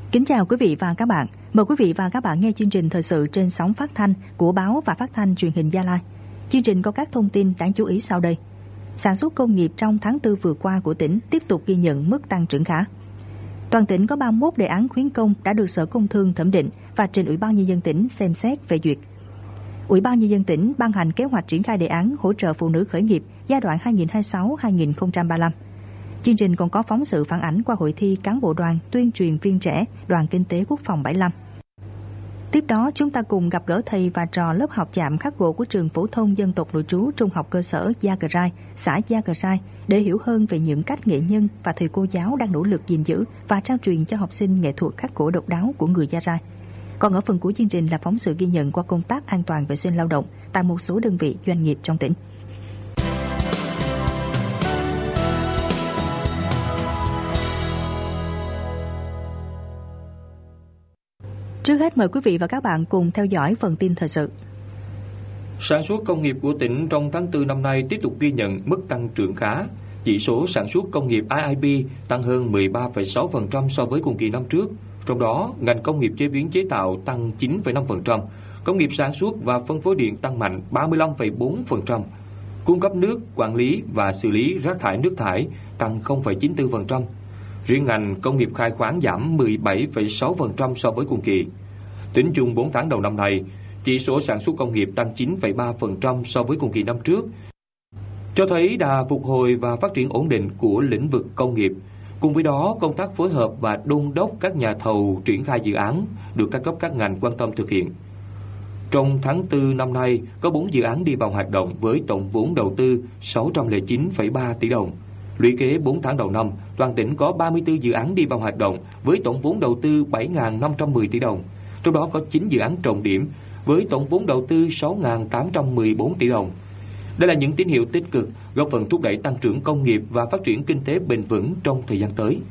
Kính chào quý vị và các bạn. Mời quý vị và các bạn nghe chương trình thời sự trên sóng phát thanh của báo và phát thanh truyền hình Gia Lai. Chương trình có các thông tin đáng chú ý sau đây. Sản xuất công nghiệp trong tháng 4 vừa qua của tỉnh tiếp tục ghi nhận mức tăng trưởng khá. Toàn tỉnh có 31 đề án khuyến công đã được Sở Công Thương thẩm định và trình Ủy ban Nhân dân tỉnh xem xét phê duyệt. Ủy ban Nhân dân tỉnh ban hành kế hoạch triển khai đề án hỗ trợ phụ nữ khởi nghiệp giai đoạn 2026-2035. Chương trình còn có phóng sự phản ảnh qua hội thi cán bộ đoàn tuyên truyền viên trẻ Đoàn Kinh tế Quốc phòng 75. Tiếp đó, chúng ta cùng gặp gỡ thầy và trò lớp học chạm khắc gỗ của trường phổ thông dân tộc nội trú trung học cơ sở Gia Cờ Rai, xã Gia Cờ Rai để hiểu hơn về những cách nghệ nhân và thầy cô giáo đang nỗ lực gìn giữ và trao truyền cho học sinh nghệ thuật khắc gỗ độc đáo của người Gia Rai. Còn ở phần cuối chương trình là phóng sự ghi nhận qua công tác an toàn vệ sinh lao động tại một số đơn vị doanh nghiệp trong tỉnh. Trước hết mời quý vị và các bạn cùng theo dõi phần tin thời sự. Sản xuất công nghiệp của tỉnh trong tháng 4 năm nay tiếp tục ghi nhận mức tăng trưởng khá. Chỉ số sản xuất công nghiệp IIP tăng hơn 13,6% so với cùng kỳ năm trước. Trong đó, ngành công nghiệp chế biến chế tạo tăng 9,5%, công nghiệp sản xuất và phân phối điện tăng mạnh 35,4%, cung cấp nước, quản lý và xử lý rác thải nước thải tăng 0,94%. Riêng ngành công nghiệp khai khoáng giảm 17,6% so với cùng kỳ. Tính chung 4 tháng đầu năm nay, chỉ số sản xuất công nghiệp tăng 9,3% so với cùng kỳ năm trước, cho thấy đà phục hồi và phát triển ổn định của lĩnh vực công nghiệp. Cùng với đó, công tác phối hợp và đôn đốc các nhà thầu triển khai dự án được các cấp các ngành quan tâm thực hiện. Trong tháng 4 năm nay, có 4 dự án đi vào hoạt động với tổng vốn đầu tư 609,3 tỷ đồng. Lũy kế 4 tháng đầu năm, toàn tỉnh có 34 dự án đi vào hoạt động với tổng vốn đầu tư 7.510 tỷ đồng. Trong đó có 9 dự án trọng điểm với tổng vốn đầu tư 6.814 tỷ đồng. Đây là những tín hiệu tích cực góp phần thúc đẩy tăng trưởng công nghiệp và phát triển kinh tế bền vững trong thời gian tới.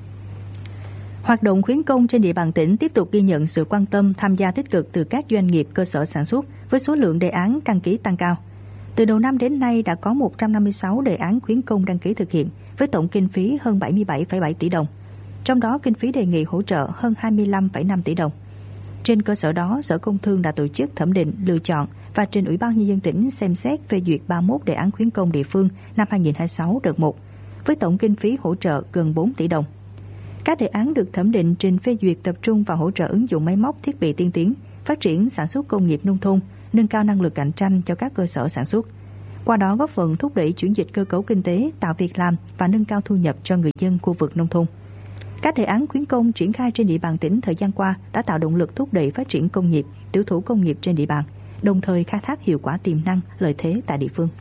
Hoạt động khuyến công trên địa bàn tỉnh tiếp tục ghi nhận sự quan tâm tham gia tích cực từ các doanh nghiệp cơ sở sản xuất với số lượng đề án đăng ký tăng cao. Từ đầu năm đến nay đã có 156 đề án khuyến công đăng ký thực hiện với tổng kinh phí hơn 77,7 tỷ đồng. Trong đó kinh phí đề nghị hỗ trợ hơn 25,5 tỷ đồng. Trên cơ sở đó, Sở Công Thương đã tổ chức thẩm định, lựa chọn và trình Ủy ban Nhân dân tỉnh xem xét phê duyệt 31 đề án khuyến công địa phương năm 2026 đợt 1 với tổng kinh phí hỗ trợ gần 4 tỷ đồng. Các đề án được thẩm định trình phê duyệt tập trung vào hỗ trợ ứng dụng máy móc thiết bị tiên tiến, phát triển sản xuất công nghiệp nông thôn, nâng cao năng lực cạnh tranh cho các cơ sở sản xuất. Qua đó góp phần thúc đẩy chuyển dịch cơ cấu kinh tế, tạo việc làm và nâng cao thu nhập cho người dân khu vực nông thôn. Các đề án khuyến công triển khai trên địa bàn tỉnh thời gian qua đã tạo động lực thúc đẩy phát triển công nghiệp, tiểu thủ công nghiệp trên địa bàn, đồng thời khai thác hiệu quả tiềm năng, lợi thế tại địa phương.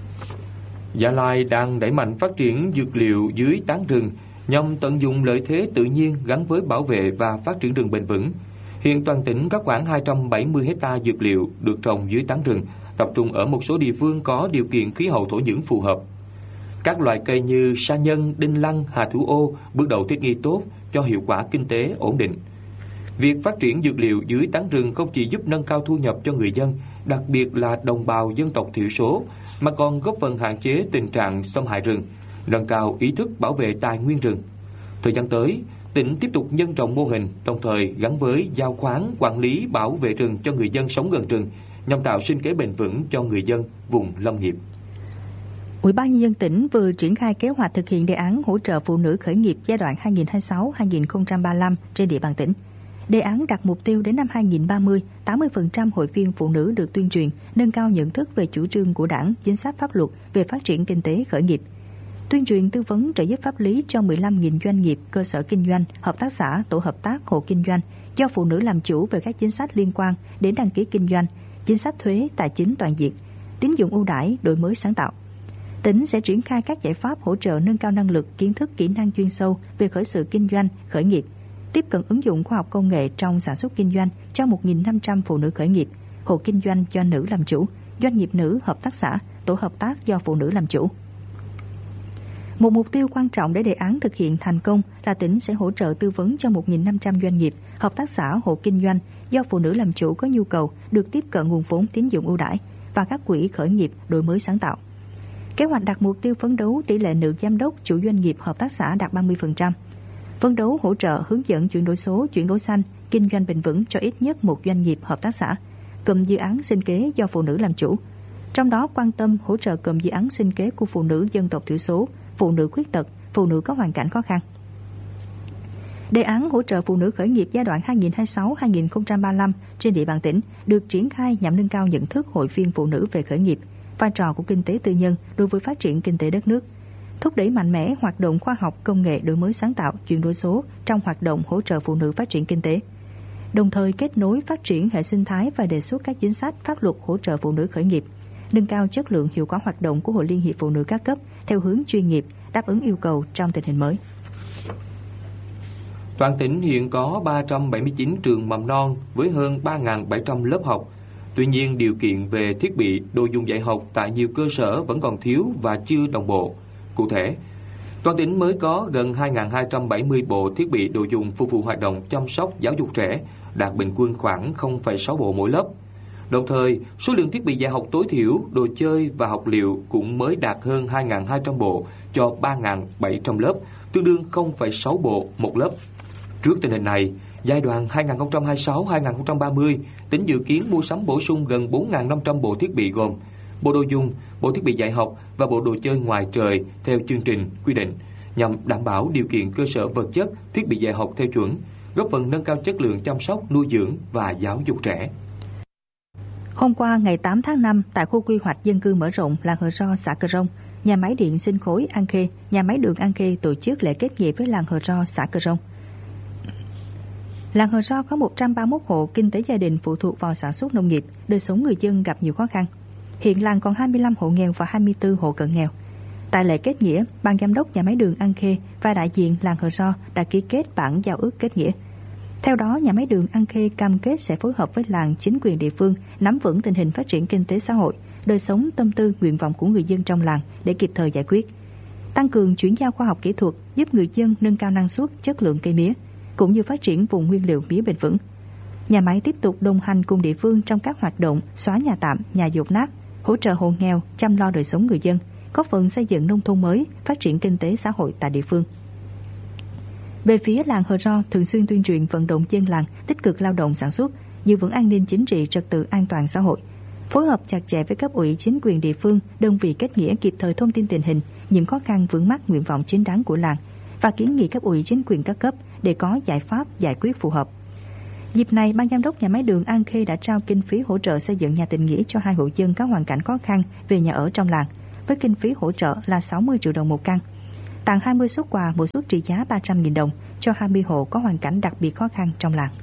Gia Lai đang đẩy mạnh phát triển dược liệu dưới tán rừng nhằm tận dụng lợi thế tự nhiên gắn với bảo vệ và phát triển rừng bền vững. Hiện toàn tỉnh có khoảng 270 hectare dược liệu được trồng dưới tán rừng, tập trung ở một số địa phương có điều kiện khí hậu thổ nhưỡng phù hợp. Các loại cây như sa nhân, đinh lăng, hà thủ ô bước đầu thích nghi tốt cho hiệu quả kinh tế ổn định. Việc phát triển dược liệu dưới tán rừng không chỉ giúp nâng cao thu nhập cho người dân, đặc biệt là đồng bào dân tộc thiểu số, mà còn góp phần hạn chế tình trạng xâm hại rừng, nâng cao ý thức bảo vệ tài nguyên rừng. Thời gian tới, tỉnh tiếp tục nhân rộng mô hình, đồng thời gắn với giao khoán, quản lý, bảo vệ rừng cho người dân sống gần rừng, nhằm tạo sinh kế bền vững cho người dân vùng lâm nghiệp. Ủy ban Nhân dân tỉnh vừa triển khai kế hoạch thực hiện đề án hỗ trợ phụ nữ khởi nghiệp giai đoạn 2026-2035 trên địa bàn tỉnh. Đề án đặt mục tiêu đến năm 2030, 80% hội viên phụ nữ được tuyên truyền, nâng cao nhận thức về chủ trương của Đảng, chính sách pháp luật về phát triển kinh tế khởi nghiệp. Tuyên truyền tư vấn trợ giúp pháp lý cho 15.000 doanh nghiệp, cơ sở kinh doanh, hợp tác xã, tổ hợp tác, hộ kinh doanh do phụ nữ làm chủ về các chính sách liên quan đến đăng ký kinh doanh, chính sách thuế, tài chính toàn diện, tín dụng ưu đãi, đổi mới sáng tạo. Tỉnh sẽ triển khai các giải pháp hỗ trợ nâng cao năng lực, kiến thức, kỹ năng chuyên sâu về khởi sự kinh doanh, khởi nghiệp, tiếp cận ứng dụng khoa học công nghệ trong sản xuất kinh doanh cho 1.500 phụ nữ khởi nghiệp, hộ kinh doanh do nữ làm chủ, doanh nghiệp nữ, hợp tác xã, tổ hợp tác do phụ nữ làm chủ. Một mục tiêu quan trọng để đề án thực hiện thành công là tỉnh sẽ hỗ trợ tư vấn cho 1.500 doanh nghiệp, hợp tác xã, hộ kinh doanh do phụ nữ làm chủ có nhu cầu được tiếp cận nguồn vốn tín dụng ưu đãi và các quỹ khởi nghiệp đổi mới sáng tạo. Kế hoạch đặt mục tiêu phấn đấu tỷ lệ nữ giám đốc, chủ doanh nghiệp, hợp tác xã đạt 30%. phấn đấu hỗ trợ hướng dẫn chuyển đổi số, chuyển đổi xanh, kinh doanh bền vững cho ít nhất một doanh nghiệp hợp tác xã, cụm dự án sinh kế do phụ nữ làm chủ. Trong đó quan tâm hỗ trợ cụm dự án sinh kế của phụ nữ dân tộc thiểu số, phụ nữ khuyết tật, phụ nữ có hoàn cảnh khó khăn. Đề án hỗ trợ phụ nữ khởi nghiệp giai đoạn 2026-2035 trên địa bàn tỉnh được triển khai nhằm nâng cao nhận thức hội viên phụ nữ về khởi nghiệp, vai trò của kinh tế tư nhân đối với phát triển kinh tế đất nước, thúc đẩy mạnh mẽ hoạt động khoa học công nghệ, đổi mới sáng tạo, chuyển đổi số trong hoạt động hỗ trợ phụ nữ phát triển kinh tế, đồng thời kết nối phát triển hệ sinh thái và đề xuất các chính sách pháp luật hỗ trợ phụ nữ khởi nghiệp, nâng cao chất lượng hiệu quả hoạt động của Hội Liên hiệp Phụ nữ các cấp theo hướng chuyên nghiệp, đáp ứng yêu cầu trong tình hình mới. Toàn tỉnh hiện có 379 trường mầm non với hơn 3.700 lớp học. Tuy nhiên, điều kiện về thiết bị, đồ dùng dạy học tại nhiều cơ sở vẫn còn thiếu và chưa đồng bộ. Cụ thể, toàn tỉnh mới có gần 2.270 bộ thiết bị đồ dùng phục vụ hoạt động chăm sóc giáo dục trẻ, đạt bình quân khoảng 0,6 bộ mỗi lớp. Đồng thời, số lượng thiết bị dạy học tối thiểu, đồ chơi và học liệu cũng mới đạt hơn 2.200 bộ cho 3.700 lớp, tương đương 0,6 bộ một lớp. Trước tình hình này, giai đoạn 2026-2030, tỉnh dự kiến mua sắm bổ sung gần 4.500 bộ thiết bị gồm bộ đồ dùng, bộ thiết bị dạy học và bộ đồ chơi ngoài trời theo chương trình quy định, nhằm đảm bảo điều kiện cơ sở vật chất, thiết bị dạy học theo chuẩn, góp phần nâng cao chất lượng chăm sóc, nuôi dưỡng và giáo dục trẻ. Hôm qua, ngày 8 tháng 5, tại khu quy hoạch dân cư mở rộng làng Hờ Ro, xã Cờ Rông, nhà máy điện sinh khối An Khê, nhà máy đường An Khê tổ chức lễ kết nghĩa với làng Hờ Ro, xã Cờ Rông. Làng Hờ Ro có 131 hộ kinh tế gia đình phụ thuộc vào sản xuất nông nghiệp, đời sống người dân gặp nhiều khó khăn. Hiện làng còn 25 hộ nghèo và 24 hộ cận nghèo. Tại lễ kết nghĩa, ban giám đốc nhà máy đường An Khê và đại diện làng Hờ Ro đã ký kết bản giao ước kết nghĩa. Theo đó, nhà máy đường An Khê cam kết sẽ phối hợp với làng, chính quyền địa phương nắm vững tình hình phát triển kinh tế xã hội, đời sống, tâm tư, nguyện vọng của người dân trong làng để kịp thời giải quyết. Tăng cường chuyển giao khoa học kỹ thuật giúp người dân nâng cao năng suất, chất lượng cây mía, cũng như phát triển vùng nguyên liệu mía bền vững. Nhà máy tiếp tục đồng hành cùng địa phương trong các hoạt động xóa nhà tạm, nhà dột nát, hỗ trợ hộ nghèo, chăm lo đời sống người dân, góp phần xây dựng nông thôn mới, phát triển kinh tế xã hội tại địa phương. Về phía làng Hờ Ro, thường xuyên tuyên truyền vận động dân làng tích cực lao động sản xuất, giữ vững an ninh chính trị, trật tự an toàn xã hội, phối hợp chặt chẽ với cấp ủy, chính quyền địa phương, đơn vị kết nghĩa kịp thời thông tin tình hình, những khó khăn vướng mắc, nguyện vọng chính đáng của làng và kiến nghị cấp ủy, chính quyền các cấp để có giải pháp giải quyết phù hợp. Dịp này, ban giám đốc nhà máy đường An Khê đã trao kinh phí hỗ trợ xây dựng nhà tình nghĩa cho 2 hộ dân có hoàn cảnh khó khăn về nhà ở trong làng, với kinh phí hỗ trợ là 60 triệu đồng một căn. Tặng 20 suất quà, mỗi suất trị giá 300.000 đồng cho 20 hộ có hoàn cảnh đặc biệt khó khăn trong làng.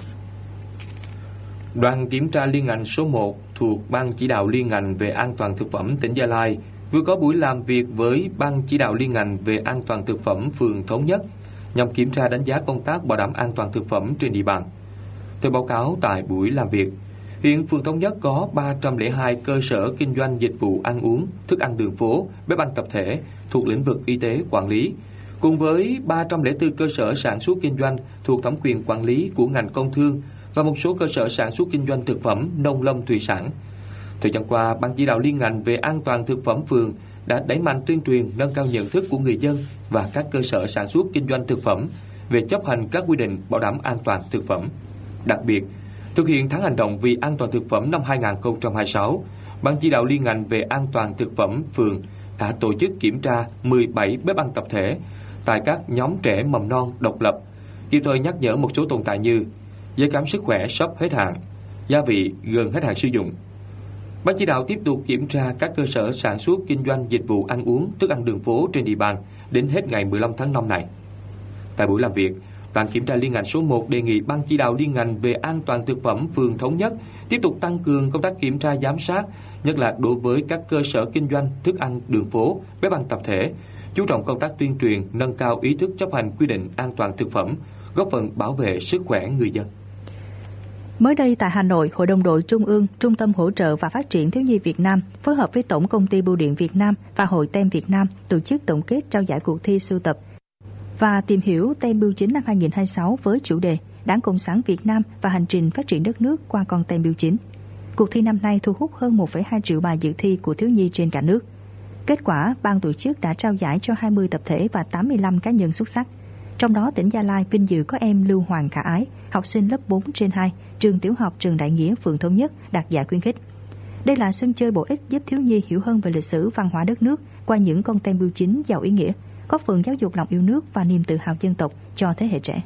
Đoàn kiểm tra liên ngành số 1 thuộc Ban chỉ đạo liên ngành về an toàn thực phẩm tỉnh Gia Lai vừa có buổi làm việc với Ban chỉ đạo liên ngành về an toàn thực phẩm phường Thống Nhất nhằm kiểm tra đánh giá công tác bảo đảm an toàn thực phẩm trên địa bàn. Theo báo cáo tại buổi làm việc, hiện phường Thống Nhất có 302 cơ sở kinh doanh dịch vụ ăn uống, thức ăn đường phố, bếp ăn tập thể thuộc lĩnh vực y tế quản lý, cùng với 304 cơ sở sản xuất kinh doanh thuộc thẩm quyền quản lý của ngành công thương và một số cơ sở sản xuất kinh doanh thực phẩm, nông lâm thủy sản. Thời gian qua, Ban chỉ đạo liên ngành về an toàn thực phẩm phường đã đẩy mạnh tuyên truyền, nâng cao nhận thức của người dân và các cơ sở sản xuất kinh doanh thực phẩm về chấp hành các quy định bảo đảm an toàn thực phẩm. Đặc biệt, thực hiện tháng hành động vì an toàn thực phẩm năm 2026, Ban chỉ đạo liên ngành về an toàn thực phẩm phường đã tổ chức kiểm tra 17 bếp ăn tập thể tại các nhóm trẻ mầm non độc lập, kịp thời nhắc nhở một số tồn tại như giấy khám sức khỏe sắp hết hạn, gia vị gần hết hạn sử dụng. Ban chỉ đạo tiếp tục kiểm tra các cơ sở sản xuất kinh doanh dịch vụ ăn uống, thức ăn đường phố trên địa bàn đến hết ngày 15 tháng 5 này. Tại buổi làm việc, Đoàn kiểm tra liên ngành số 1 đề nghị Ban chỉ đạo liên ngành về an toàn thực phẩm phường Thống Nhất tiếp tục tăng cường công tác kiểm tra giám sát, nhất là đối với các cơ sở kinh doanh thức ăn đường phố, bếp ăn tập thể, chú trọng công tác tuyên truyền, nâng cao ý thức chấp hành quy định an toàn thực phẩm, góp phần bảo vệ sức khỏe người dân. Mới đây tại Hà Nội, Hội đồng đội Trung ương, Trung tâm Hỗ trợ và Phát triển Thiếu nhi Việt Nam phối hợp với Tổng công ty Bưu điện Việt Nam và Hội Tem Việt Nam tổ chức tổng kết trao giải cuộc thi sưu tập và tìm hiểu tem bưu chính năm 2026 với chủ đề Đảng Cộng sản Việt Nam và hành trình phát triển đất nước qua con tem bưu chính. Cuộc thi năm nay thu hút hơn 1,2 triệu bài dự thi của thiếu nhi trên cả nước. Kết quả, ban tổ chức đã trao giải cho 20 tập thể và 85 cá nhân xuất sắc. Trong đó, tỉnh Gia Lai vinh dự có em Lưu Hoàng Khả Ái, học sinh lớp 4/2, trường tiểu học Trần Đại Nghĩa, phường Thống Nhất, đạt giải khuyến khích. Đây là sân chơi bổ ích giúp thiếu nhi hiểu hơn về lịch sử văn hóa đất nước qua những con tem bưu chính giàu ý nghĩa, góp phần giáo dục lòng yêu nước và niềm tự hào dân tộc cho thế hệ trẻ.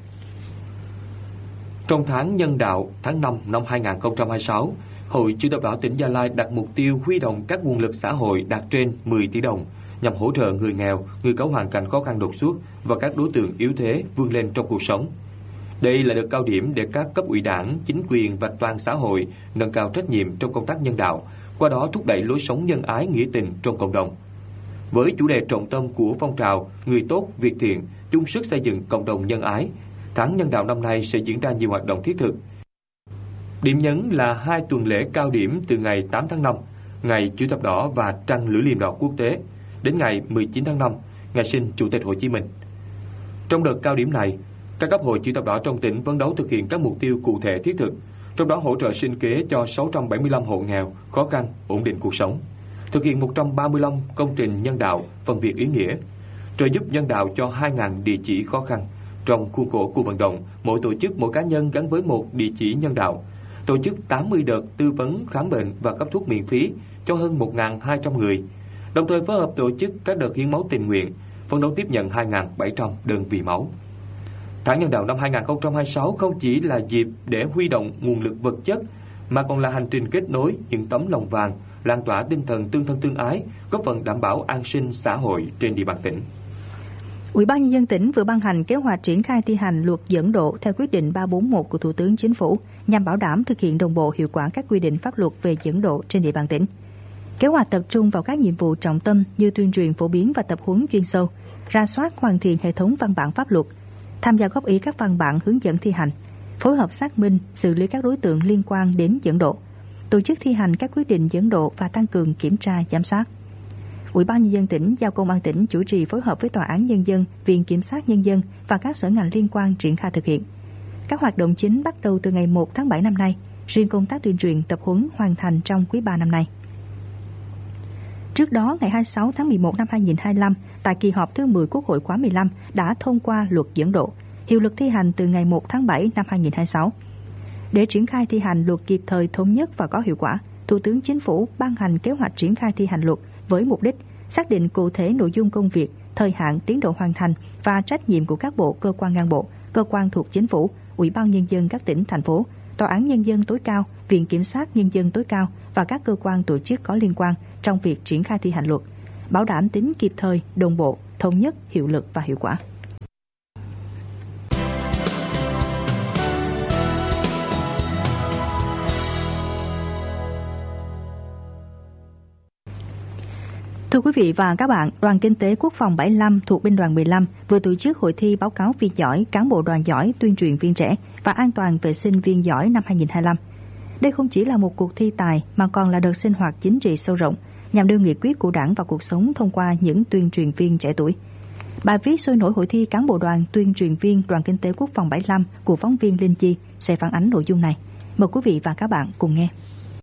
Trong tháng nhân đạo tháng 5 năm 2026, Hội Chữ thập đỏ tỉnh Gia Lai đặt mục tiêu huy động các nguồn lực xã hội đạt trên 10 tỷ đồng nhằm hỗ trợ người nghèo, người có hoàn cảnh khó khăn đột xuất và các đối tượng yếu thế vươn lên trong cuộc sống. Đây là đợt cao điểm để các cấp ủy Đảng, chính quyền và toàn xã hội nâng cao trách nhiệm trong công tác nhân đạo, qua đó thúc đẩy lối sống nhân ái nghĩa tình trong cộng đồng. Với chủ đề trọng tâm của phong trào Người tốt, việc thiện, chung sức xây dựng cộng đồng nhân ái, tháng nhân đạo năm nay sẽ diễn ra nhiều hoạt động thiết thực. Điểm nhấn là 2 tuần lễ cao điểm từ ngày 8 tháng 5, ngày Chữ thập đỏ và Trăng lưỡi liềm đỏ quốc tế, đến ngày 19 tháng 5, ngày sinh Chủ tịch Hồ Chí Minh. Trong đợt cao điểm này, các cấp hội Chữ thập đỏ trong tỉnh phấn đấu thực hiện các mục tiêu cụ thể thiết thực, trong đó hỗ trợ sinh kế cho 675 hộ nghèo, khó khăn, ổn định cuộc sống, thực hiện 135 công trình nhân đạo, phần việc ý nghĩa, trợ giúp nhân đạo cho 2.000 địa chỉ khó khăn. Trong khuôn khổ cuộc vận động, mỗi tổ chức, mỗi cá nhân gắn với một địa chỉ nhân đạo, tổ chức 80 đợt tư vấn khám bệnh và cấp thuốc miễn phí cho hơn 1.200 người, đồng thời phối hợp tổ chức các đợt hiến máu tình nguyện, phấn đấu tiếp nhận 2.700 đơn vị máu. Tháng nhân đạo năm 2026 không chỉ là dịp để huy động nguồn lực vật chất, mà còn là hành trình kết nối những tấm lòng vàng, lan tỏa tinh thần tương thân tương ái, góp phần đảm bảo an sinh xã hội trên địa bàn tỉnh. Ủy ban Nhân dân tỉnh vừa ban hành kế hoạch triển khai thi hành luật dẫn độ theo quyết định 341 của Thủ tướng Chính phủ nhằm bảo đảm thực hiện đồng bộ hiệu quả các quy định pháp luật về dẫn độ trên địa bàn tỉnh. Kế hoạch tập trung vào các nhiệm vụ trọng tâm như tuyên truyền phổ biến và tập huấn chuyên sâu, rà soát hoàn thiện hệ thống văn bản pháp luật, tham gia góp ý các văn bản hướng dẫn thi hành, phối hợp xác minh, xử lý các đối tượng liên quan đến dẫn độ, tổ chức thi hành các quyết định dẫn độ và tăng cường kiểm tra giám sát. Ủy ban Nhân dân tỉnh giao Công an tỉnh chủ trì phối hợp với Tòa án Nhân dân, Viện Kiểm sát Nhân dân và các sở ngành liên quan triển khai thực hiện. Các hoạt động chính bắt đầu từ ngày 1 tháng 7 năm nay, riêng công tác tuyên truyền tập huấn hoàn thành trong quý 3 năm nay. Trước đó, ngày 26 tháng 11 năm 2025, tại kỳ họp thứ 10 Quốc hội khóa 15 đã thông qua luật dẫn độ, hiệu lực thi hành từ ngày 1 tháng 7 năm 2026. Để triển khai thi hành luật kịp thời, thống nhất và có hiệu quả, Thủ tướng Chính phủ ban hành kế hoạch triển khai thi hành luật với mục đích xác định cụ thể nội dung công việc, thời hạn, tiến độ hoàn thành và trách nhiệm của các bộ, cơ quan ngang bộ, cơ quan thuộc Chính phủ, Ủy ban Nhân dân các tỉnh, thành phố, Tòa án Nhân dân tối cao, Viện Kiểm sát Nhân dân tối cao và các cơ quan tổ chức có liên quan trong việc triển khai thi hành luật, bảo đảm tính kịp thời, đồng bộ, thống nhất, hiệu lực và hiệu quả. Thưa quý vị và các bạn, Đoàn Kinh tế Quốc phòng 75 thuộc Binh đoàn 15 vừa tổ chức hội thi báo cáo viên giỏi, cán bộ đoàn giỏi, tuyên truyền viên trẻ và an toàn vệ sinh viên giỏi năm 2025. Đây không chỉ là một cuộc thi tài mà còn là đợt sinh hoạt chính trị sâu rộng nhằm đưa nghị quyết của Đảng vào cuộc sống thông qua những tuyên truyền viên trẻ tuổi. Bài viết sôi nổi hội thi cán bộ đoàn tuyên truyền viên Đoàn Kinh tế Quốc phòng 75 của phóng viên Linh Chi sẽ phản ánh nội dung này. Mời quý vị và các bạn cùng nghe.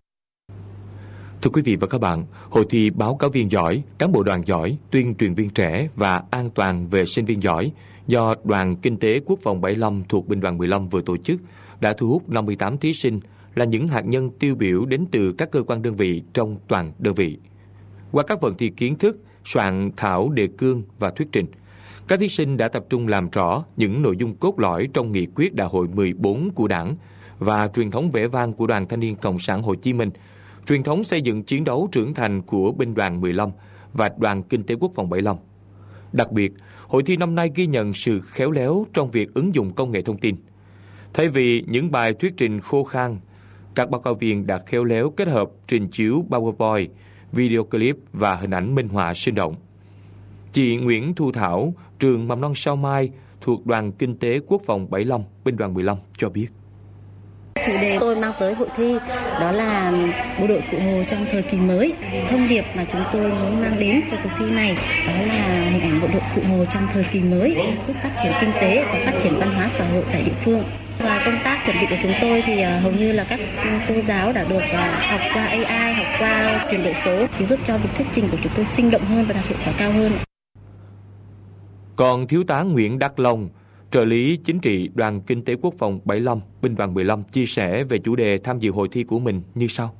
Thưa quý vị và các bạn, hội thi báo cáo viên giỏi, cán bộ đoàn giỏi, tuyên truyền viên trẻ và an toàn vệ sinh viên giỏi do Đoàn Kinh tế Quốc phòng 75 thuộc Binh đoàn 15 vừa tổ chức đã thu hút 58 thí sinh là những hạt nhân tiêu biểu đến từ các cơ quan đơn vị trong toàn đơn vị. Qua các phần thi kiến thức, soạn thảo đề cương và thuyết trình, các thí sinh đã tập trung làm rõ những nội dung cốt lõi trong nghị quyết Đại hội 14 của Đảng và truyền thống vẻ vang của Đoàn Thanh niên Cộng sản Hồ Chí Minh, truyền thống xây dựng chiến đấu trưởng thành của Binh đoàn 15 và Đoàn Kinh tế Quốc phòng 75. Đặc biệt, hội thi năm nay ghi nhận sự khéo léo trong việc ứng dụng công nghệ thông tin. Thay vì những bài thuyết trình khô khan, các báo cáo viên đã khéo léo kết hợp trình chiếu PowerPoint, video clip và hình ảnh minh họa sinh động. Chị Nguyễn Thu Thảo, trường Mầm non Sao Mai thuộc Đoàn Kinh tế Quốc phòng 75, Binh đoàn 15 cho biết. Chủ đề tôi mang tới hội thi đó là bộ đội Cụ Hồ trong thời kỳ mới. Thông điệp mà chúng tôi muốn mang đến cho cuộc thi này đó là hình ảnh bộ đội Cụ Hồ trong thời kỳ mới, giúp phát triển kinh tế và phát triển văn hóa xã hội tại địa phương. Và công tác chuẩn bị của chúng tôi thì hầu như là các cô giáo đã được học qua AI, học qua chuyển đổi số thì giúp cho việc thuyết trình của chúng tôi sinh động hơn và đạt hiệu quả cao hơn. Còn Thiếu tá Nguyễn Đắc Long, Trợ lý chính trị Đoàn Kinh tế Quốc phòng 75, Binh đoàn 15 chia sẻ về chủ đề tham dự hội thi của mình như sau.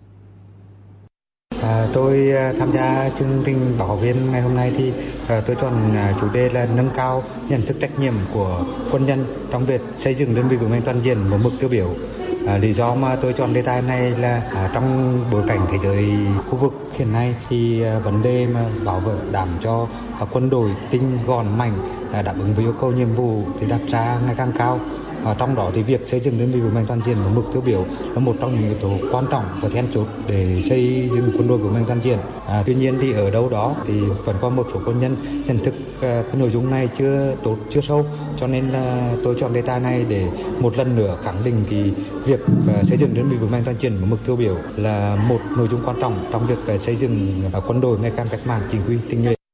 Tôi tham gia chương trình báo cáo viên ngày hôm nay thì tôi chọn chủ đề là nâng cao nhận thức trách nhiệm của quân nhân trong việc xây dựng đơn vị vững mạnh toàn diện một mục tiêu biểu. Lý do mà tôi chọn đề tài này là trong bối cảnh thế giới khu vực hiện nay thì vấn đề mà bảo vệ đảm cho quân đội tinh gọn mạnh đáp ứng với yêu cầu nhiệm vụ thì đặt ra ngày càng cao. Trong đó thì việc xây dựng đơn vị vững mạnh toàn diện một mục tiêu biểu là một trong những yếu tố quan trọng và then chốt để xây dựng quân đội vững mạnh toàn diện. Tuy nhiên thì ở đâu đó thì vẫn có một số quân nhân nhận thức cái nội dung này chưa tốt, chưa sâu, cho nên là tôi chọn đề tài này để một lần nữa khẳng định cái việc xây dựng đơn vị vững mạnh toàn diện một mục tiêu biểu là một nội dung quan trọng trong việc xây dựng quân đội ngày càng cách mạng, chính quy, tinh nhuệ.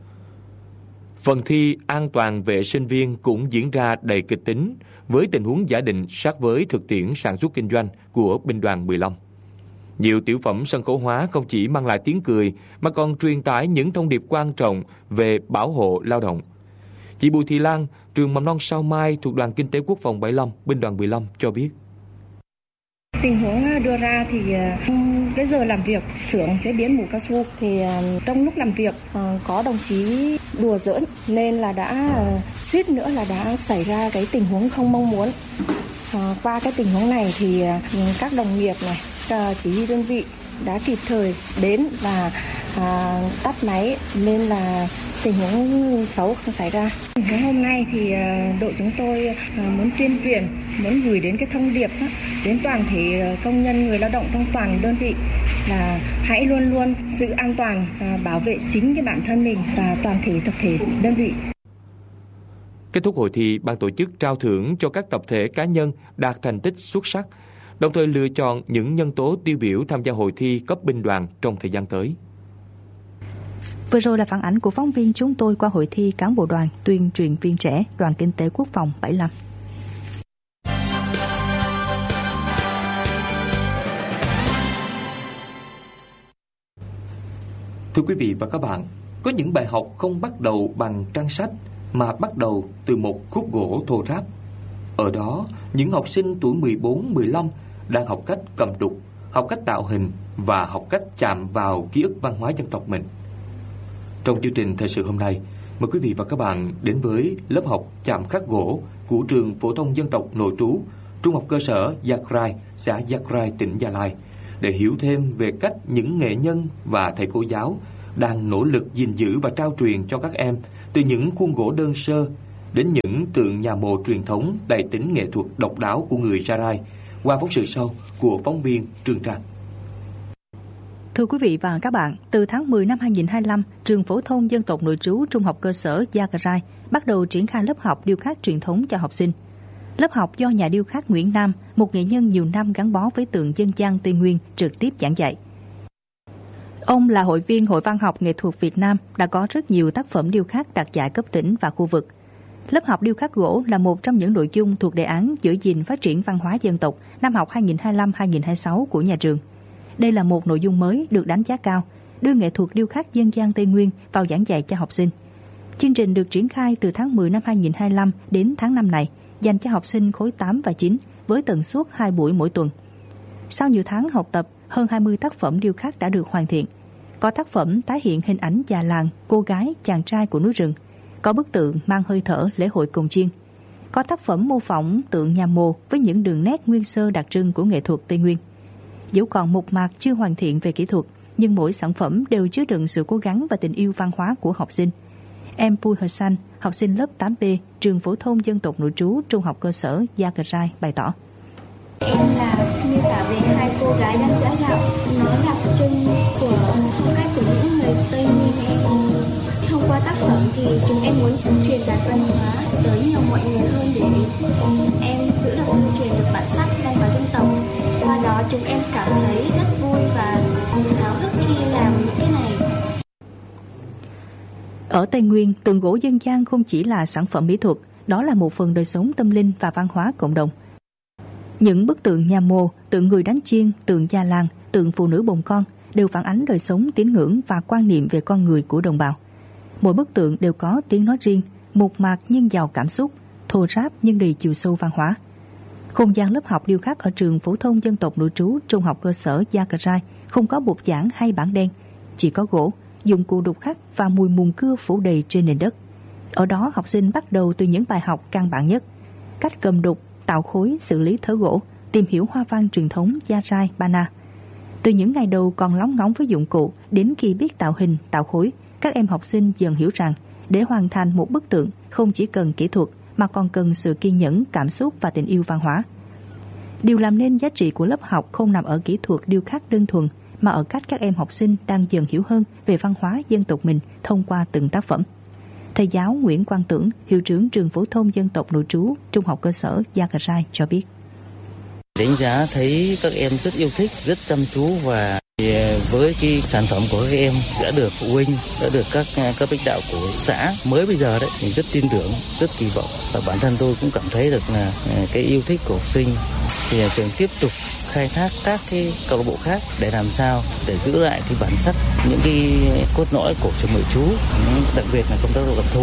Phần thi an toàn vệ sinh viên cũng diễn ra đầy kịch tính với tình huống giả định sát với thực tiễn sản xuất kinh doanh của Binh đoàn 15. Nhiều tiểu phẩm sân khấu hóa không chỉ mang lại tiếng cười mà còn truyền tải những thông điệp quan trọng về bảo hộ lao động. Chị Bùi Thị Lan, trường mầm non Sao Mai thuộc Đoàn Kinh tế Quốc phòng 75, Binh đoàn 15 cho biết. Tình huống đưa ra thì cái giờ làm việc xưởng chế biến mũ cao su thì trong lúc làm việc có đồng chí đùa giỡn nên là đã suýt nữa là đã xảy ra cái tình huống không mong muốn. Qua cái tình huống này thì các đồng nghiệp này, chỉ huy đơn vị đã kịp thời đến và tắt máy nên là tình huống xấu không xảy ra. Tình huống hôm nay thì đội chúng tôi muốn tuyên truyền, muốn gửi đến cái thông điệp đến toàn thể công nhân, người lao động trong toàn đơn vị là hãy luôn luôn giữ an toàn, bảo vệ chính cái bản thân mình và toàn thể tập thể đơn vị. Kết thúc hội thi, ban tổ chức trao thưởng cho các tập thể cá nhân đạt thành tích xuất sắc, đồng thời lựa chọn những nhân tố tiêu biểu tham gia hội thi cấp binh đoàn trong thời gian tới. Vừa rồi là phản ánh của phóng viên chúng tôi qua hội thi cán bộ đoàn tuyên truyền viên trẻ Đoàn Kinh tế Quốc phòng 75. Thưa quý vị và các bạn, có những bài học không bắt đầu bằng trang sách mà bắt đầu từ một khúc gỗ thô ráp. Ở đó, những học sinh tuổi 14, 15 đang học cách cầm đục, học cách tạo hình và học cách chạm vào ký ức văn hóa dân tộc mình. Trong chương trình thời sự hôm nay, mời quý vị và các bạn đến với lớp học chạm khắc gỗ của trường phổ thông dân tộc nội trú, trung học cơ sở Yagrai, xã Yagrai, tỉnh Gia Lai, để hiểu thêm về cách những nghệ nhân và thầy cô giáo đang nỗ lực gìn giữ và trao truyền cho các em từ những khuôn gỗ đơn sơ đến những tượng nhà mồ truyền thống đầy tính nghệ thuật độc đáo của người Gia Rai, qua phóng sự sau của phóng viên Trương Trang. Thưa quý vị và các bạn, từ tháng 10 năm 2025, trường phổ thông dân tộc nội trú trung học cơ sở Yagrai bắt đầu triển khai lớp học điêu khắc truyền thống cho học sinh. Lớp học do nhà điêu khắc Nguyễn Nam, một nghệ nhân nhiều năm gắn bó với tượng dân gian Tây Nguyên, trực tiếp giảng dạy. Ông là hội viên Hội Văn học Nghệ thuật Việt Nam, đã có rất nhiều tác phẩm điêu khắc đạt giải cấp tỉnh và khu vực. Lớp học điêu khắc gỗ là một trong những nội dung thuộc đề án giữ gìn phát triển văn hóa dân tộc năm học 2025-2026 của nhà trường. Đây là một nội dung mới được đánh giá cao, đưa nghệ thuật điêu khắc dân gian Tây Nguyên vào giảng dạy cho học sinh. Chương trình được triển khai từ tháng 10 năm 2025 đến tháng 5 này, dành cho học sinh khối 8 và 9 với tần suất 2 buổi mỗi tuần. Sau nhiều tháng học tập, hơn 20 tác phẩm điêu khắc đã được hoàn thiện. Có tác phẩm tái hiện hình ảnh già làng, cô gái, chàng trai của núi rừng. Có bức tượng mang hơi thở lễ hội cồng chiêng. Có tác phẩm mô phỏng tượng nhà mồ với những đường nét nguyên sơ đặc trưng của nghệ thuật Tây Nguyên. Dẫu còn mộc mạc chưa hoàn thiện về kỹ thuật, nhưng mỗi sản phẩm đều chứa đựng sự cố gắng và tình yêu văn hóa của học sinh. Em Pui Hassan, học sinh lớp 8B, trường phổ thông dân tộc nội trú trung học cơ sở Yagrai bày tỏ. Em là miêu tả về hai cô gái đang giã gạo, nó đặc trưng của phong cách của những người Tây Nguyên. Thông qua tác phẩm thì chúng em muốn truyền đạt văn hóa tới nhiều mọi người hơn để em giữ được, truyền được bản sắc văn hóa dân tộc. Qua đó chúng em cảm thấy rất vui và háo hức khi làm những cái này. Ở Tây Nguyên, tượng gỗ dân gian không chỉ là sản phẩm mỹ thuật, đó là một phần đời sống tâm linh và văn hóa cộng đồng. Những bức tượng nhà mồ, tượng người đánh chiêng, tượng già làng, tượng phụ nữ bồng con đều phản ánh đời sống tín ngưỡng và quan niệm về con người của đồng bào. Mỗi bức tượng đều có tiếng nói riêng, mộc mạc nhưng giàu cảm xúc, thô ráp nhưng đầy chiều sâu văn hóa. Không gian lớp học điêu khắc ở trường phổ thông dân tộc nội trú trung học cơ sở Yagrai không có bục giảng hay bảng đen, chỉ có gỗ, dụng cụ đục khắc và mùi mùn cưa phủ đầy trên nền đất. Ở đó học sinh bắt đầu từ những bài học căn bản nhất: cách cầm đục, tạo khối, xử lý thớ gỗ, tìm hiểu hoa văn truyền thống Yagrai Bana. Từ những ngày đầu còn lóng ngóng với dụng cụ đến khi biết tạo hình, tạo khối, các em học sinh dần hiểu rằng để hoàn thành một bức tượng không chỉ cần kỹ thuật mà còn cần sự kiên nhẫn, cảm xúc và tình yêu văn hóa. Điều làm nên giá trị của lớp học không nằm ở kỹ thuật điêu khắc đơn thuần, mà ở cách các em học sinh đang dần hiểu hơn về văn hóa dân tộc mình thông qua từng tác phẩm. Thầy giáo Nguyễn Quang Tưởng, hiệu trưởng trường phổ thông dân tộc nội trú trung học cơ sở Yagrai cho biết. Đánh giá thấy các em rất yêu thích, rất chăm chú, và với cái sản phẩm của các em đã được phụ huynh, đã được các lãnh đạo của xã mới bây giờ đấy, mình rất tin tưởng, rất kỳ vọng, và bản thân tôi cũng cảm thấy được là cái yêu thích của học sinh thì trường tiếp tục khai thác các cái câu lạc bộ khác để làm sao để giữ lại cái bản sắc, những cái cốt lõi của trường nội trú, đặc biệt là công tác đặc thù.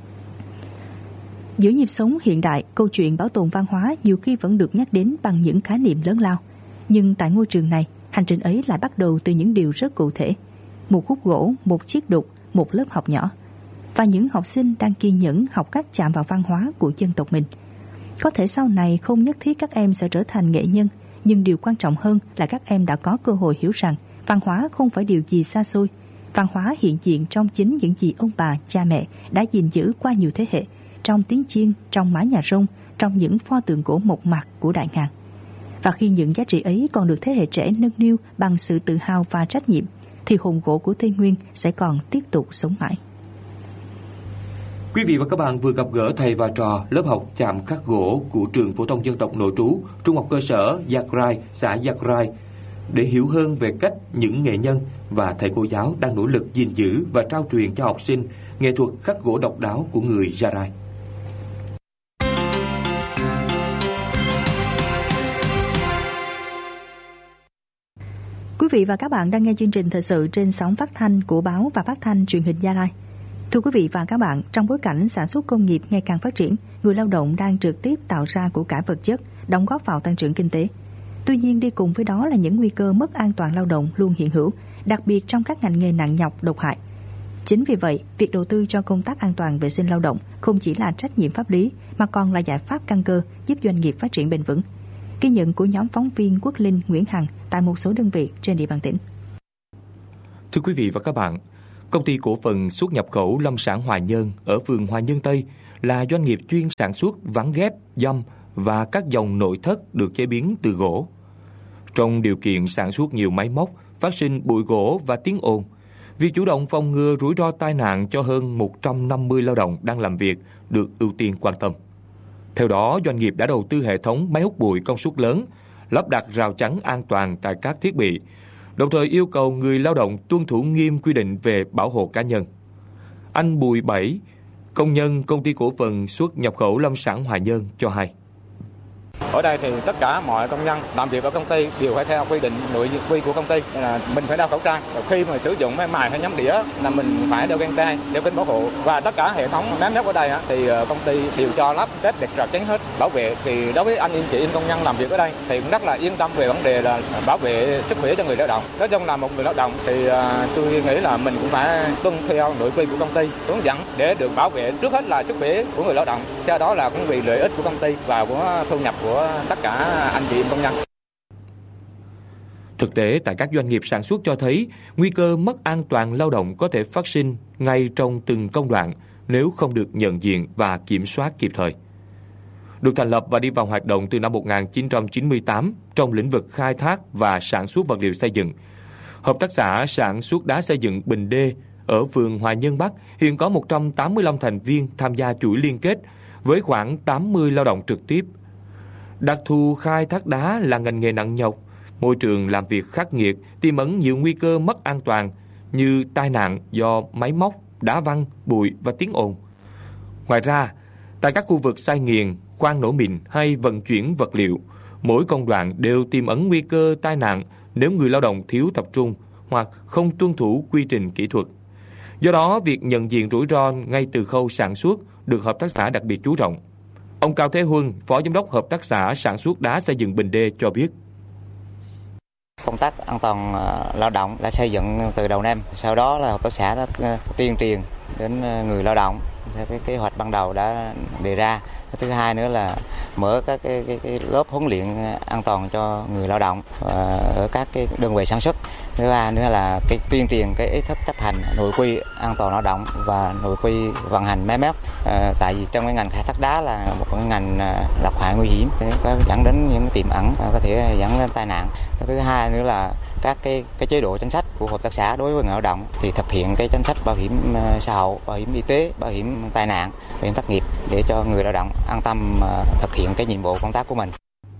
Giữa nhịp sống hiện đại, câu chuyện bảo tồn văn hóa nhiều khi vẫn được nhắc đến bằng những khái niệm lớn lao. Nhưng tại ngôi trường này, hành trình ấy lại bắt đầu từ những điều rất cụ thể. Một khúc gỗ, một chiếc đục, một lớp học nhỏ. Và những học sinh đang kiên nhẫn học cách chạm vào văn hóa của dân tộc mình. Có thể sau này không nhất thiết các em sẽ trở thành nghệ nhân, nhưng điều quan trọng hơn là các em đã có cơ hội hiểu rằng văn hóa không phải điều gì xa xôi. Văn hóa hiện diện trong chính những gì ông bà, cha mẹ đã gìn giữ qua nhiều thế hệ, trong tiếng chiêng, trong mái nhà rông, trong những pho tượng gỗ mộc mạc của Đại Ngàn. Và khi những giá trị ấy còn được thế hệ trẻ nâng niu bằng sự tự hào và trách nhiệm, thì hồn gỗ của Tây Nguyên sẽ còn tiếp tục sống mãi. Quý vị và các bạn vừa gặp gỡ thầy và trò lớp học chạm khắc gỗ của trường phổ thông dân tộc nội trú trung học cơ sở Yagrai, xã Yagrai, để hiểu hơn về cách những nghệ nhân và thầy cô giáo đang nỗ lực gìn giữ và trao truyền cho học sinh nghệ thuật khắc gỗ độc đáo của người Yagrai. Quý vị và các bạn đang nghe chương trình thời sự trên sóng phát thanh của báo và phát thanh truyền hình Gia Lai. Thưa quý vị và các bạn, trong bối cảnh sản xuất công nghiệp ngày càng phát triển, người lao động đang trực tiếp tạo ra của cải vật chất, đóng góp vào tăng trưởng kinh tế. Tuy nhiên, đi cùng với đó là những nguy cơ mất an toàn lao động luôn hiện hữu, đặc biệt trong các ngành nghề nặng nhọc, độc hại. Chính vì vậy, việc đầu tư cho công tác an toàn vệ sinh lao động không chỉ là trách nhiệm pháp lý mà còn là giải pháp căn cơ giúp doanh nghiệp phát triển bền vững. Ghi nhận của nhóm phóng viên Quốc Linh, Nguyễn Hằng tại một số đơn vị trên địa bàn tỉnh. Thưa quý vị và các bạn, Công ty cổ phần xuất nhập khẩu lâm sản Hòa Nhơn ở phường Hòa Nhơn Tây là doanh nghiệp chuyên sản xuất ván ghép, dăm và các dòng nội thất được chế biến từ gỗ. Trong điều kiện sản xuất nhiều máy móc, phát sinh bụi gỗ và tiếng ồn, việc chủ động phòng ngừa rủi ro tai nạn cho hơn 150 lao động đang làm việc được ưu tiên quan tâm. Theo đó, doanh nghiệp đã đầu tư hệ thống máy hút bụi công suất lớn, lắp đặt rào chắn an toàn tại các thiết bị, đồng thời yêu cầu người lao động tuân thủ nghiêm quy định về bảo hộ cá nhân. Anh Bùi Bảy, công nhân Công ty cổ phần xuất nhập khẩu lâm sản Hòa Nhơn cho hay. Ở đây thì tất cả mọi công nhân làm việc ở công ty đều phải theo quy định nội quy của công ty, là mình phải đeo khẩu trang. Khi mà sử dụng máy mài hay nhắm đĩa là mình phải đeo găng tay, đeo kính bảo hộ. Và tất cả hệ thống ném nắp ở đây thì công ty đều cho lắp test đẹp rào chắn hết, bảo vệ. Thì đối với anh chị công nhân làm việc ở đây thì cũng rất là yên tâm về vấn đề là bảo vệ sức khỏe cho người lao động. Nói chung là một người lao động thì tôi nghĩ là mình cũng phải tuân theo nội quy của công ty hướng dẫn để được bảo vệ, trước hết là sức khỏe của người lao động, sau đó là cũng vì lợi ích của công ty và của thu nhập của tất cả anh chị công nhân. Thực tế tại các doanh nghiệp sản xuất cho thấy nguy cơ mất an toàn lao động có thể phát sinh ngay trong từng công đoạn nếu không được nhận diện và kiểm soát kịp thời. Được thành lập và đi vào hoạt động từ năm 1998 trong lĩnh vực khai thác và sản xuất vật liệu xây dựng, Hợp tác xã sản xuất đá xây dựng Bình Đê ở phường Hòa Nhơn Bắc hiện có 185 thành viên tham gia chuỗi liên kết với khoảng 80 lao động trực tiếp. Đặc thù khai thác đá là ngành nghề nặng nhọc, môi trường làm việc khắc nghiệt, tiềm ẩn nhiều nguy cơ mất an toàn như tai nạn do máy móc, đá văng, bụi và tiếng ồn. Ngoài ra, tại các khu vực xay nghiền, khoan nổ mìn hay vận chuyển vật liệu, mỗi công đoạn đều tiềm ẩn nguy cơ tai nạn nếu người lao động thiếu tập trung hoặc không tuân thủ quy trình kỹ thuật. Do đó, việc nhận diện rủi ro ngay từ khâu sản xuất được hợp tác xã đặc biệt chú trọng. Ông Cao Thế Huân, Phó Giám đốc Hợp tác xã Sản xuất đá xây dựng Bình Đê cho biết. Công tác an toàn lao động đã xây dựng từ đầu năm, sau đó là hợp tác xã đã tuyên truyền đến người lao động theo cái kế hoạch ban đầu đã đề ra. Thứ hai nữa là mở các cái lớp huấn luyện an toàn cho người lao động ở các cái đơn vị sản xuất. Thứ ba nữa là cái tuyên truyền cái ý thức chấp hành nội quy an toàn lao động và nội quy vận hành máy móc. Tại vì trong cái ngành khai thác đá là một cái ngành độc hại nguy hiểm, có dẫn đến những cái tiềm ẩn có thể dẫn đến tai nạn. Thứ hai nữa là các cái chế độ chính sách của hợp tác xã đối với người lao động thì thực hiện cái chính sách bảo hiểm xã hội, bảo hiểm y tế, bảo hiểm tai nạn, bảo hiểm thất nghiệp để cho người lao động an tâm thực hiện cái nhiệm vụ công tác của mình.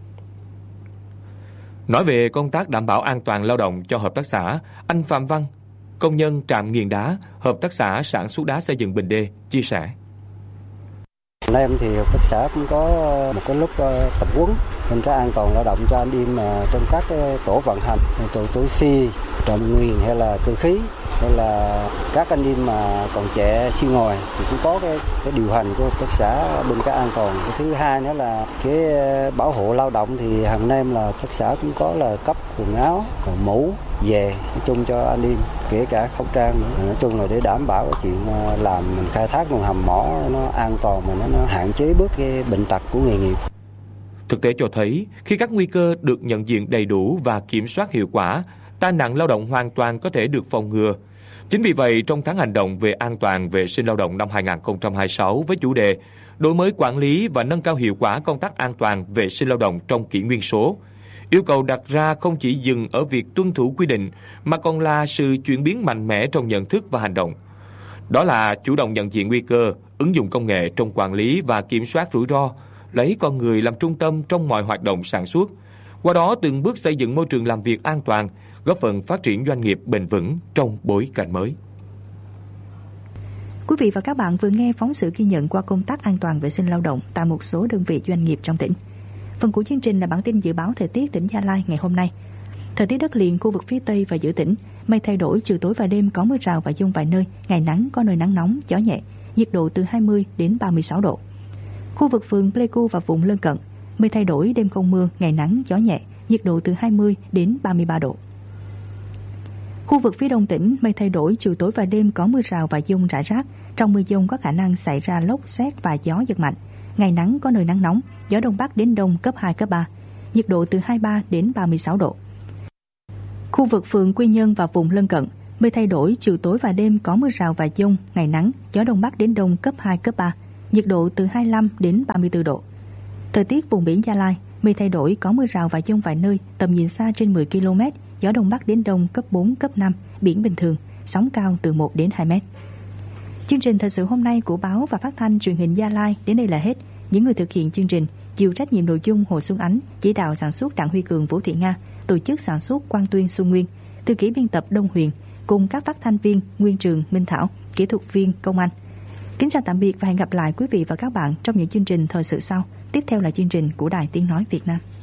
Nói về công tác đảm bảo an toàn lao động cho hợp tác xã, anh Phạm Văn, công nhân trạm nghiền đá, hợp tác xã Sản xuất đá xây dựng Bình Đê chia sẻ. Em thì hợp tác xã cũng có một cái lúc tập huấn về cái an toàn lao động cho anh em trong các cái tổ vận hành, tổ xi, trạm nghiền hay là cơ khí, hay là các anh em mà còn trẻ siêu ngồi thì cũng có cái điều hành của hợp tác xã bên cái an toàn. Cái thứ hai nữa là cái bảo hộ lao động thì hàng năm là hợp tác xã cũng có là cấp quần áo, mũ, về nói chung cho anh em, kể cả khẩu trang nữa. Nói chung là để đảm bảo cái chuyện làm mình khai thác nguồn hầm mỏ nó an toàn mà nó hạn chế bớt cái bệnh tật của nghề nghiệp. Thực tế cho thấy, khi các nguy cơ được nhận diện đầy đủ và kiểm soát hiệu quả, tai nạn lao động hoàn toàn có thể được phòng ngừa. Chính vì vậy, trong tháng hành động về an toàn vệ sinh lao động năm 2026 với chủ đề đổi mới quản lý và nâng cao hiệu quả công tác an toàn vệ sinh lao động trong kỷ nguyên số, yêu cầu đặt ra không chỉ dừng ở việc tuân thủ quy định mà còn là sự chuyển biến mạnh mẽ trong nhận thức và hành động. Đó là chủ động nhận diện nguy cơ, ứng dụng công nghệ trong quản lý và kiểm soát rủi ro, lấy con người làm trung tâm trong mọi hoạt động sản xuất, qua đó từng bước xây dựng môi trường làm việc an toàn, góp phần phát triển doanh nghiệp bền vững trong bối cảnh mới. Quý vị và các bạn vừa nghe phóng sự ghi nhận qua công tác an toàn vệ sinh lao động tại một số đơn vị doanh nghiệp trong tỉnh. Phần của chương trình là bản tin dự báo thời tiết tỉnh Gia Lai ngày hôm nay. Thời tiết đất liền khu vực phía Tây và giữa tỉnh, mây thay đổi, chiều tối và đêm có mưa rào và dông vài nơi, ngày nắng có nơi nắng nóng, gió nhẹ, nhiệt độ từ 20 đến 36 độ. Khu vực phường Pleiku và vùng lân cận, mây thay đổi, đêm không mưa, ngày nắng, gió nhẹ, nhiệt độ từ 20 đến 33 độ. Khu vực phía đông tỉnh, mây thay đổi, chiều tối và đêm có mưa rào và dông rải rác. Trong mưa dông có khả năng xảy ra lốc sét và gió giật mạnh. Ngày nắng có nơi nắng nóng, gió đông bắc đến đông cấp 2, cấp 3, nhiệt độ từ 23 đến 36 độ. Khu vực phường Quy Nhơn và vùng lân cận, mây thay đổi, chiều tối và đêm có mưa rào và dông, ngày nắng, gió đông bắc đến đông cấp 2, cấp 3, nhiệt độ từ 25 đến 34 độ. Thời tiết vùng biển Gia Lai, mây thay đổi, có mưa rào và dông vài nơi, tầm nhìn xa trên 10 km, gió đông bắc đến đông cấp 4, cấp 5, biển bình thường, sóng cao từ 1 đến 2 mét. Chương trình thời sự hôm nay của báo và phát thanh truyền hình Gia Lai đến đây là hết. Những người thực hiện chương trình chịu trách nhiệm nội dung Hồ Xuân Ánh, chỉ đạo sản xuất Đặng Huy Cường, Vũ Thị Nga, tổ chức sản xuất Quang Tuyên, Xuân Nguyên, thư ký biên tập Đông Huyền cùng các phát thanh viên Nguyên Trường, Minh Thảo, kỹ thuật viên Công Anh. Kính chào tạm biệt và hẹn gặp lại quý vị và các bạn trong những chương trình thời sự sau. Tiếp theo là chương trình của Đài Tiếng nói Việt Nam.